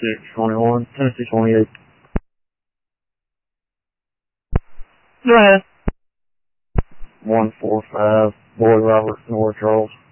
621, Tennessee 28. Go ahead. 145, Boyd Roberts, North Charles.